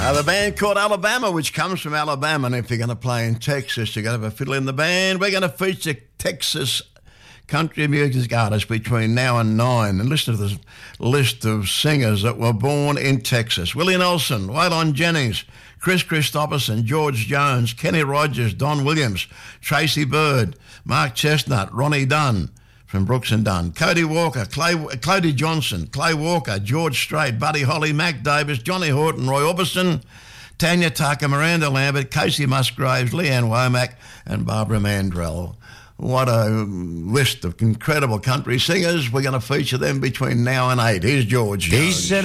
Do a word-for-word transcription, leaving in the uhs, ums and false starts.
Uh, the band called Alabama, which comes from Alabama, and if you're going to play in Texas, you're going to have a fiddle in the band. We're going to feature Texas country music artists between now and nine. And listen to this list of singers that were born in Texas. Willie Nelson, Waylon Jennings, Chris Christopherson, George Jones, Kenny Rogers, Don Williams, Tracy Bird, Mark Chestnut, Ronnie Dunn from Brooks and Dunn, Cody Walker, Clay, Cody Johnson, Clay Walker, George Strait, Buddy Holly, Mac Davis, Johnny Horton, Roy Orbison, Tanya Tucker, Miranda Lambert, Casey Musgraves, Leanne Womack and Barbara Mandrell. What a list of incredible country singers. We're going to feature them between now and eight. Here's George Jones.